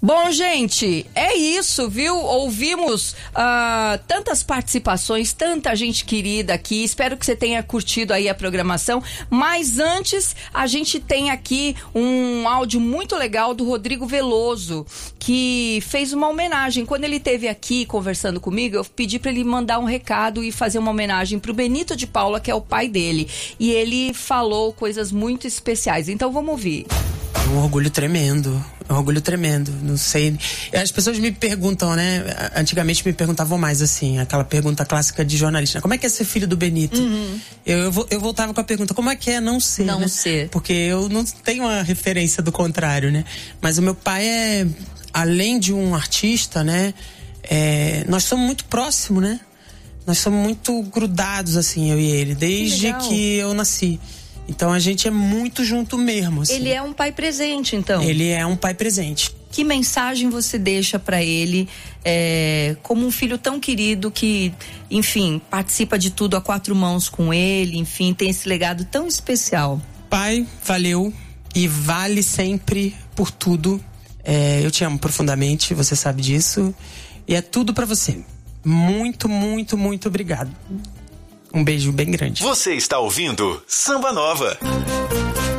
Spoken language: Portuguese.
Bom, gente, é isso, viu? Ouvimos tantas participações, tanta gente querida aqui. Espero que você tenha curtido aí a programação. Mas antes, a gente tem aqui um áudio muito legal do Rodrigo Veloso, que fez uma homenagem. Quando ele esteve aqui conversando comigo, eu pedi para ele mandar um recado e fazer uma homenagem pro Benito de Paula, que é o pai dele. E ele falou coisas muito especiais. Então vamos ouvir. É um orgulho tremendo. Não sei. As pessoas me perguntam, né? Antigamente me perguntavam mais assim, aquela pergunta clássica de jornalista: como é que é ser filho do Benito? Uhum. Eu voltava com a pergunta: como é que é não ser? Não, né? ser. Porque eu não tenho uma referência do contrário, né? Mas o meu pai é, além de um artista, né? Nós somos muito próximos, né? Nós somos muito grudados, assim, eu e ele, desde que eu nasci. Então a gente é muito junto mesmo, assim. Ele é um pai presente, então. Ele é um pai presente. Que mensagem você deixa pra ele, como um filho tão querido que, enfim, participa de tudo a quatro mãos com ele, enfim, tem esse legado tão especial? Pai, valeu e vale sempre por tudo. Eu te amo profundamente, você sabe disso. E é tudo pra você. Muito, muito, muito obrigado. Um beijo bem grande. Você está ouvindo Samba Nova.